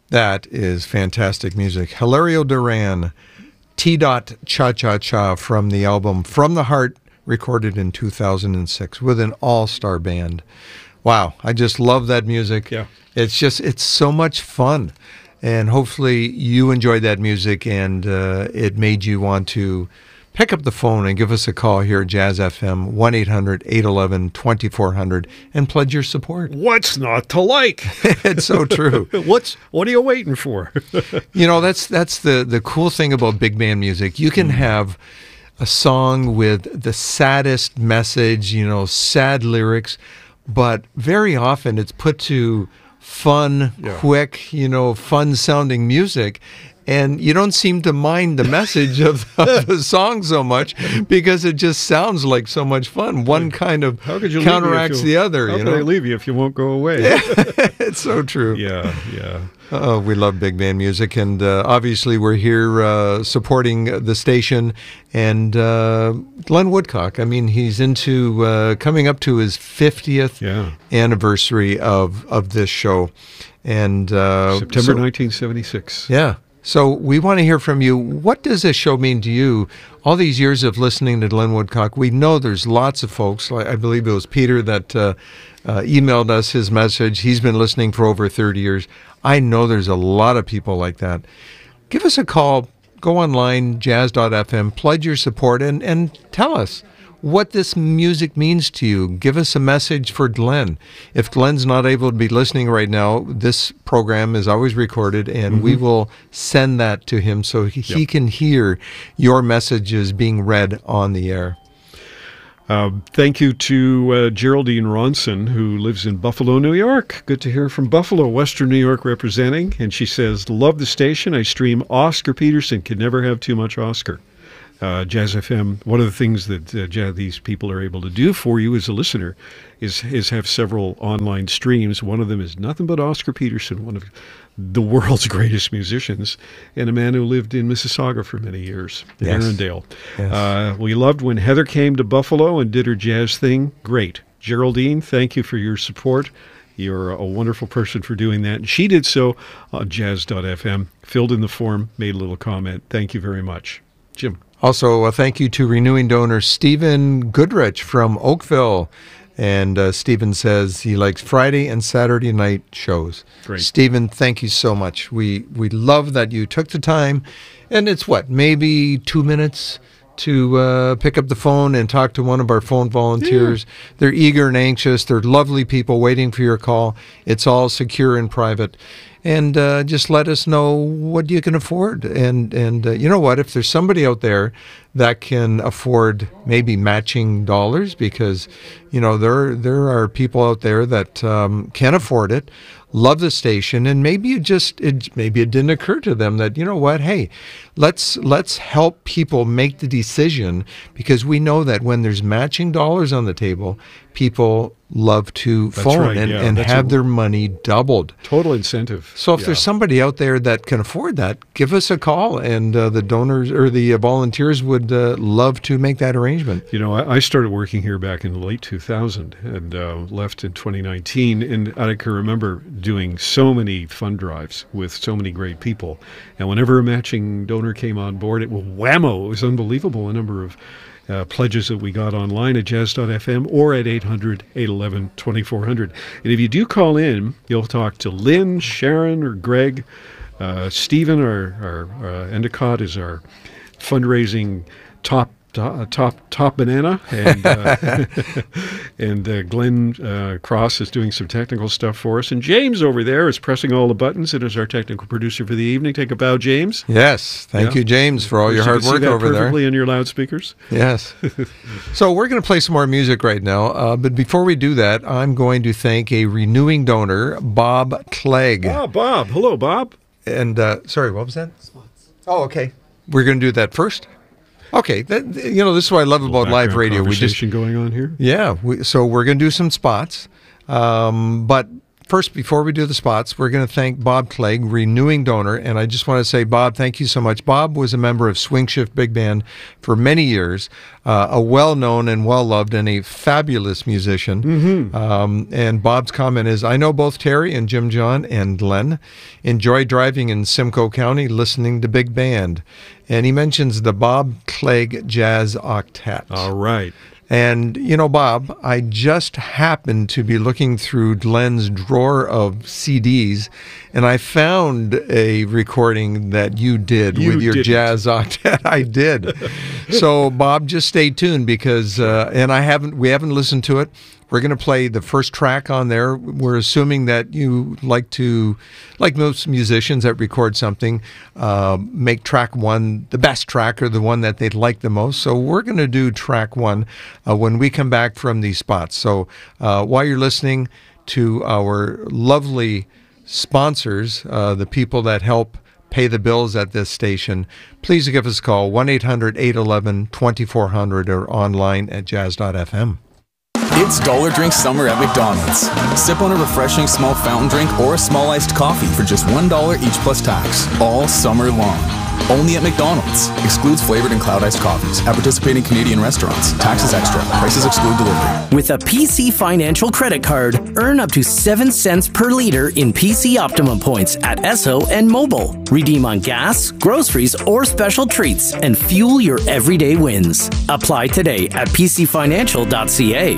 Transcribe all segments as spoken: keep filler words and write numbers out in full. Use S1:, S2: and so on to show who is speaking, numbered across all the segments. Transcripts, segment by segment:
S1: That is fantastic music. Hilario Duran, T. Cha Cha Cha from the album From the Heart, recorded in two thousand six with an all-star band. Wow, I just love that music.
S2: Yeah.
S1: It's just, it's so much fun. And hopefully you enjoyed that music and uh, it made you want to pick up the phone and give us a call here at Jazz F M, one eight hundred eight one one twenty-four hundred, and pledge your support.
S2: What's not to like?
S1: It's so true.
S2: What's What are you waiting for?
S1: You know, that's that's the, the cool thing about big band music. You can have a song with the saddest message, you know, sad lyrics, but very often it's put to fun,
S2: Yeah.
S1: quick, you know, fun-sounding music. And you don't seem to mind the message of, of the song so much because it just sounds like so much fun. One kind of
S2: How could you
S1: counteracts
S2: leave me if you-
S1: the other.
S2: How
S1: You
S2: could I
S1: know,
S2: leave you if you won't go away?
S1: it's so true.
S2: yeah, yeah.
S1: Oh, we love big band music, and uh, obviously we're here uh, supporting the station. And uh, Glenn Woodcock, I mean, he's into uh, coming up to his fiftieth
S2: Yeah.
S1: anniversary of of this show, and uh,
S2: September
S1: so-
S2: nineteen seventy-six.
S1: Yeah. So we want to hear from you. What does this show mean to you? All these years of listening to Glenn Woodcock, we know there's lots of folks. Like I believe it was Peter that uh, uh, emailed us his message. He's been listening for over thirty years. I know there's a lot of people like that. Give us a call. Go online, jazz dot f m, pledge your support, and, and tell us what this music means to you. Give us a message for Glenn. If Glenn's not able to be listening right now, this program is always recorded, and we will send that to him so he, he
S2: Yep.
S1: can hear your messages being read on the air.
S2: Uh, thank you to uh, Geraldine Ronson, who lives in Buffalo, New York. Good to hear from Buffalo, Western New York representing. And she says, love the station. I stream Oscar Peterson. Can never have too much Oscar. Uh, Jazz F M, one of the things that uh, Jazz, these people are able to do for you as a listener is, is have several online streams. One of them is nothing but Oscar Peterson, one of the world's greatest musicians, and a man who lived in Mississauga for many years, in
S1: Yes.
S2: Arundel.
S1: Yes.
S2: Uh, we loved when Heather came to Buffalo and did her jazz thing. Great. Geraldine, thank you for your support. You're a wonderful person for doing that. And she did so on jazz dot f m, filled in the form, made a little comment. Thank you very much. Jim.
S1: Also, a thank you to renewing donor Stephen Goodrich from Oakville. And uh, Stephen says he likes Friday and Saturday night shows.
S2: Great.
S1: Stephen, thank you so much. We we love that you took the time. And it's what, maybe two minutes to uh, pick up the phone and talk to one of our phone volunteers. Yeah. They're eager and anxious. They're lovely people waiting for your call. It's all secure and private. And uh, just let us know what you can afford. And, and uh, you know what? If there's somebody out there that can afford maybe matching dollars, because, you know, there there are people out there that um, can afford it, love the station, and maybe it just it maybe it didn't occur to them that, you know what, hey, let's let's help people make the decision, because we know that when there's matching dollars on the table, people love to
S2: That's
S1: phone
S2: right,
S1: and,
S2: yeah.
S1: and
S2: That's
S1: have
S2: a-
S1: their money doubled.
S2: Total incentive.
S1: So if
S2: Yeah.
S1: there's somebody out there that can afford that, give us a call, and uh, the donors or the uh, volunteers would uh, love to make that arrangement.
S2: You know, I, I started working here back in the late two thousand and uh, left in twenty nineteen. And I can remember doing so many fund drives with so many great people. And whenever a matching donor came on board, it was whammo. It was unbelievable, a number of uh, pledges that we got online at jazz dot f m or at eight hundred eight one one twenty-four hundred. And if you do call in, you'll talk to Lynn, Sharon, or Greg. Uh, Stephen, our, our uh, Endicott, is our fundraising top top top, top banana, and uh, and uh, Glenn uh, Cross is doing some technical stuff for us, and James over there is pressing all the buttons and is our technical producer for the evening. Take a bow, James.
S1: Yes, thank
S2: Yeah.
S1: you, James, for all your
S2: You
S1: hard
S2: can see
S1: work
S2: that
S1: over there.
S2: perfectly in your loudspeakers.
S1: Yes. So we're going to play some more music right now, uh, but before we do that, I'm going to thank a renewing donor, Bob Clegg.
S2: Ah, Bob. Hello, Bob.
S1: And uh, sorry, what was that? Spots. Oh, okay. We're going to do that first. Okay, that, you know, this is what I love about live
S2: Background
S1: radio. We just
S2: conversation going on here.
S1: yeah. We, so we're going to do some spots, um, but first, before we do the spots, we're going to thank Bob Clegg, renewing donor. And I just want to say, Bob, thank you so much. Bob was a member of Swing Shift Big Band for many years, uh, a well-known and well-loved and a fabulous musician. Mm-hmm. Um, and Bob's comment is, I know both Terry and Jim John and Glenn enjoy driving in Simcoe County listening to Big Band. And he mentions the Bob Clegg Jazz Octet.
S2: All right.
S1: And, you know, Bob, I just happened to be looking through Glenn's drawer of C Ds, and I found a recording that you did
S2: you
S1: with your
S2: didn't.
S1: Jazz Octet. I did. So, Bob, just stay tuned because, uh, and I haven't, we haven't listened to it. We're going to play the first track on there. We're assuming that you like to, like most musicians that record something, uh, make track one the best track or the one that they'd like the most. So we're going to do track one uh, when we come back from these spots. So uh, while you're listening to our lovely sponsors, uh, the people that help pay the bills at this station, please give us a call, one eight hundred, eight one one, two four zero zero or online at jazz dot f m.
S3: It's Dollar Drink Summer at McDonald's. Sip on a refreshing small fountain drink or a small iced coffee for just one dollar each plus tax, all summer long. Only at McDonald's. Excludes flavored and cloud iced coffees. At participating Canadian restaurants. Taxes extra. Prices exclude delivery.
S4: With a P C Financial credit card, earn up to seven cents per liter in P C Optimum points at Esso and Mobile. Redeem on gas, groceries, or special treats and fuel your everyday wins. Apply today at p c financial dot c a.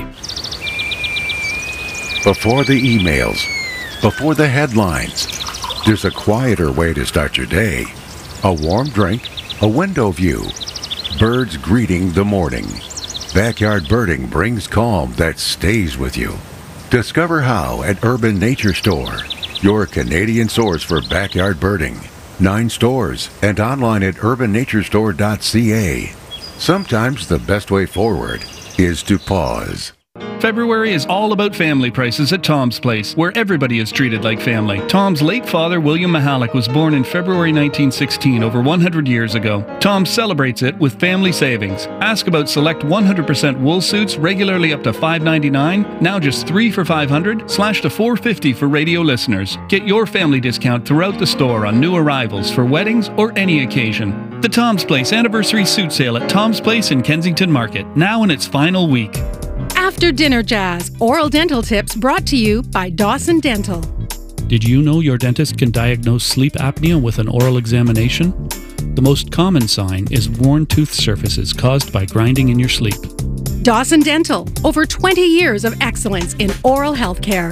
S5: Before the emails, before the headlines, there's a quieter way to start your day. A warm drink, a window view, birds greeting the morning. Backyard birding brings calm that stays with you. Discover how at Urban Nature Store, your Canadian source for backyard birding. Nine stores and online at urban nature store dot c a. Sometimes the best way forward is to pause.
S6: February is all about family prices at Tom's Place, where everybody is treated like family. Tom's late father, William Mahalik, was born in February nineteen sixteen, over one hundred years ago. Tom celebrates it with family savings. Ask about select one hundred percent wool suits, regularly up to five ninety-nine, now just three for five hundred, slash to four fifty for radio listeners. Get your family discount throughout the store on new arrivals for weddings or any occasion. The Tom's Place Anniversary Suit Sale at Tom's Place in Kensington Market, now in its final week.
S7: After Dinner Jazz, oral dental tips brought to you by Dawson Dental.
S6: Did you know your dentist can diagnose sleep apnea with an oral examination? The most common sign is worn tooth surfaces caused by grinding in your sleep.
S7: Dawson Dental, over twenty years of excellence in oral health care.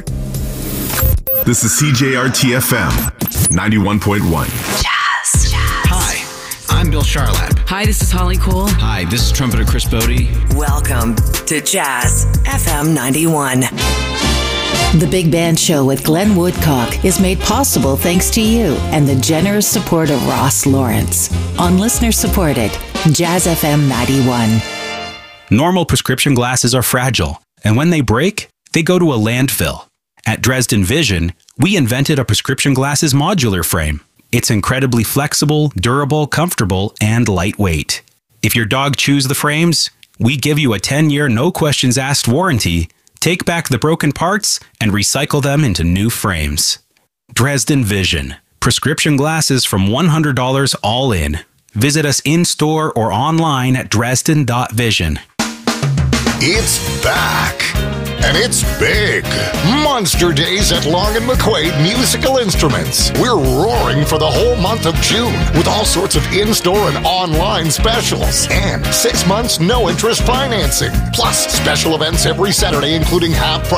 S8: This is C J R T F M ninety-one point one.
S9: Jazz. Hi, I'm Bill Charlap.
S10: Hi, this is Holly Cole.
S9: Hi, this is trumpeter Chris Bodie.
S11: Welcome to Jazz F M ninety-one. The Big Band Show with Glenn Woodcock is made possible thanks to you and the generous support of Ross Lawrence on listener-supported Jazz F M ninety-one.
S12: Normal prescription glasses are fragile, and when they break, they go to a landfill. At Dresden Vision, we invented a prescription glasses modular frame. It's incredibly flexible, durable, comfortable, and lightweight. If your dog chews the frames, we give you a ten-year no-questions-asked warranty. Take back the broken parts and recycle them into new frames. Dresden Vision. Prescription glasses from one hundred dollars all in. Visit us in-store or online at dresden dot vision.
S13: It's back. And it's big. Monster Days at Long and McQuaid Musical Instruments. We're roaring for the whole month of June with all sorts of in-store and online specials. And six months no interest financing. Plus special events every Saturday, including half price